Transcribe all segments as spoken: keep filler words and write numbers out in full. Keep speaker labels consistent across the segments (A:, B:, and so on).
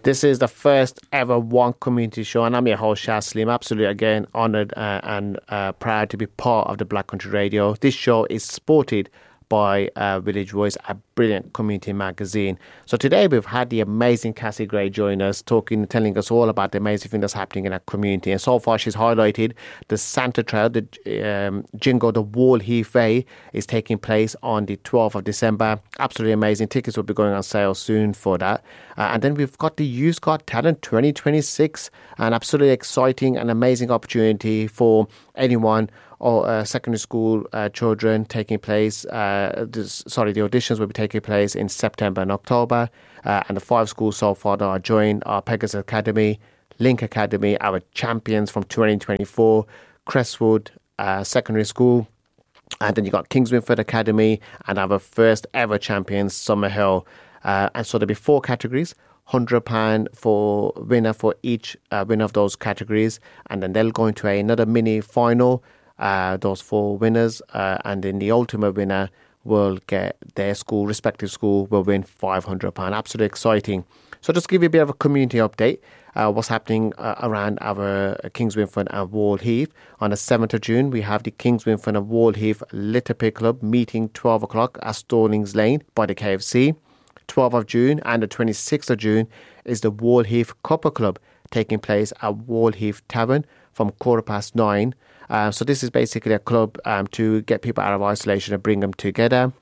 A: This is the first ever One Community Show, and I'm your host, Shaz Slim. Absolutely, again, honoured uh, and uh, proud to be part of the Black Country Radio. This show is supported by uh, Village Voice, a brilliant community magazine. So today we've had the amazing Cassie Gray join us, talking, telling us all about the amazing thing that's happening in our community. And so far she's highlighted the Santa Trail, the um, Jingo, the Wall Heath Way is taking place on the twelfth of December. Absolutely amazing. Tickets will be going on sale soon for that. Uh, and then we've got the Youth Got Talent twenty twenty-six, an absolutely exciting and amazing opportunity for anyone or uh, secondary school uh, children taking place. Uh, this, sorry, the auditions will be taking place in September and October. Uh, and the five schools so far that are joined are Pegasus Academy, Link Academy, our champions from twenty twenty-four, Crestwood uh, Secondary School. And then you got Kings Winford Academy and our first ever champions, Summerhill. Uh, and so there'll be four categories. one hundred pounds for winner for each uh, winner of those categories. And then they'll go into another mini final. Uh, those four winners, uh, and then the ultimate winner will get their school, respective school, will win five hundred pounds. Absolutely exciting. So just give you a bit of a community update. Uh, what's happening uh, around our Kings Winford and Wall Heath. On the seventh of June, we have the Kings Winford and Wall Heath Litter Pick Club meeting twelve o'clock at Stallings Lane by the K F C. twelfth of June and the twenty-sixth of June is the Wall Heath Copper Club taking place at Wall Heath Tavern from quarter past nine. Uh, so this is basically a club um, to get people out of isolation and bring them together.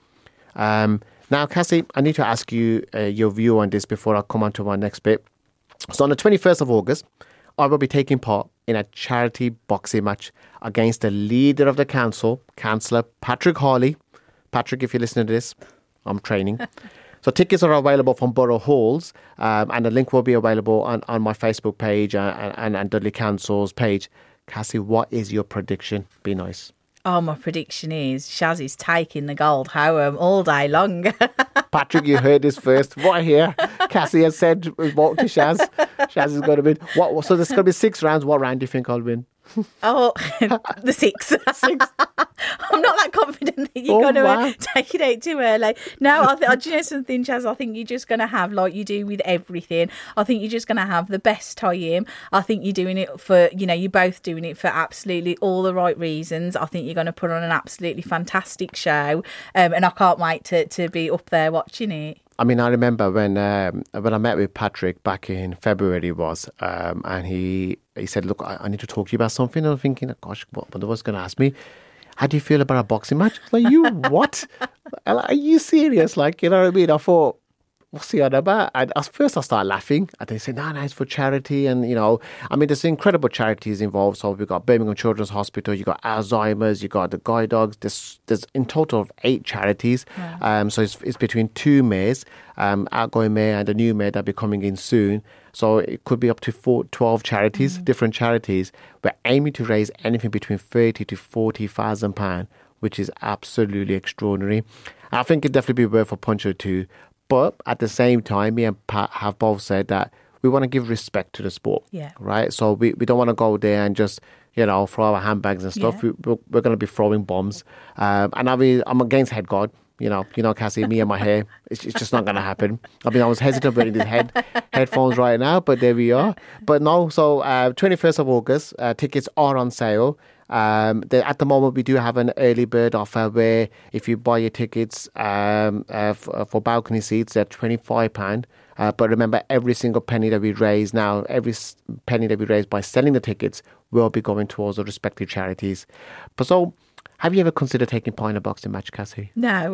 A: Um, now, Cassie, I need to ask you uh, your view on this before I come on to my next bit. So on the twenty-first of August, I will be taking part in a charity boxing match against the leader of the council, Councillor Patrick Harley. Patrick, if you're listening to this, I'm training. So tickets are available from Borough Halls, um, and the link will be available on, on my Facebook page and, and, and Dudley Council's page. Cassie, what is your prediction? Be nice.
B: Oh, my prediction is Shaz is taking the gold home all day long.
A: Patrick, you heard this first. Right here. Cassie has said, vote to Shaz. Shaz is going to win. What, so there's going to be six rounds. What round do you think I'll win?
B: Oh, the six.
A: Six.
B: I'm not that confident that you're
A: Oh,
B: going to
A: wow.
B: uh, take it out too early. No, I th- do you know something, Chaz? I think you're just going to have, like you do with everything, I think you're just going to have the best time. I think you're doing it for, you know, you're both doing it for absolutely all the right reasons. I think you're going to put on an absolutely fantastic show, um, and I can't wait to, to be up there watching it.
A: I mean, I remember when um, when I met with Patrick back in February it was, um, and he he said, look, I, I need to talk to you about something. And I'm thinking, gosh, what, what was going to ask me? How do you feel about a boxing match? Like, you what? Like, are you serious? Like, you know what I mean? I thought, what's he on about? And at first I started laughing. And they said, no, no, it's for charity. And, you know, I mean, there's incredible charities involved. So we've got Birmingham Children's Hospital, you've got Alzheimer's, you've got the Guide Dogs. There's, there's in total of eight charities.
B: Yeah.
A: Um, so it's, it's between two mayors, um, outgoing mayor and the new mayor that'll be coming in soon. So it could be up to four, twelve charities, mm. different charities. We're aiming to raise anything between thirty to forty thousand pounds, which is absolutely extraordinary. I think it'd definitely be worth a punch or two. But at the same time, me and Pat have both said that we want to give respect to the sport.
B: Yeah.
A: Right? So we, we don't want to go there and just, you know, throw our handbags and stuff.
B: Yeah.
A: We, we're we're going to be throwing bombs. Um, and I mean, I'm against head guard. You know, you know, Cassie, me and my hair, it's, it's just not going to happen. I mean, I was hesitant wearing these head, headphones right now, but there we are. But no, so uh, twenty-first of August, uh, tickets are on sale. Um, the, at the moment, we do have an early bird offer where if you buy your tickets um, uh, for, for balcony seats, they're twenty-five pounds. Uh, but remember, every single penny that we raise now, every penny that we raise by selling the tickets will be going towards the respective charities. But so, have you ever considered taking part in a boxing match, Cassie?
B: No.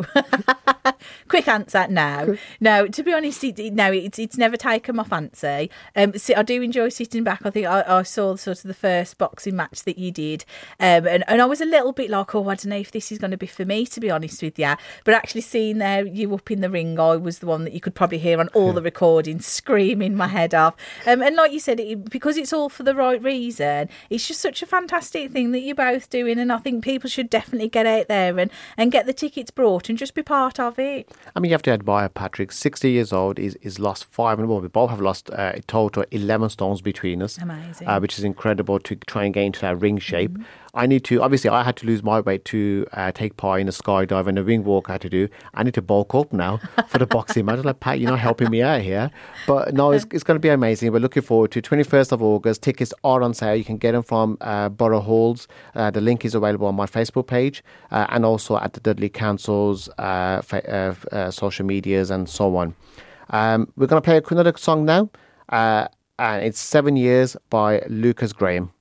B: Quick answer, no. No, to be honest, it, it, no, it's it's never taken my fancy. Um, so I do enjoy sitting back. I think I, I saw sort of the first boxing match that you did, um, and, and I was a little bit like, oh, I don't know if this is going to be for me, to be honest with you. But actually seeing there you up in the ring, I was the one that you could probably hear on all the recordings, screaming my head off. Um, and like you said, it, because it's all for the right reason, it's just such a fantastic thing that you're both doing, and I think people should definitely get out there and, and get the tickets brought and just be part of it.
A: I mean, you have to admire Patrick. sixty years old, is is lost five, and well, we both have lost uh, a total eleven stones between us.
B: Amazing.
A: Uh, which is incredible to try and get into that ring shape. Mm-hmm. I need to, obviously, I had to lose my weight to uh, take part in the skydive and the ring walk I had to do. I need to bulk up now for the boxing match. Like, Pat, you're not helping me out here. But no, it's, it's going to be amazing. We're looking forward to twenty-first of August. Tickets are on sale. You can get them from uh, Borough Halls. Uh, the link is available on my Facebook page uh, and also at the Dudley Council's uh, fa- uh, uh, social medias and so on. Um, we're going to play another song now. Uh, and it's Seven Years by Lucas Graham.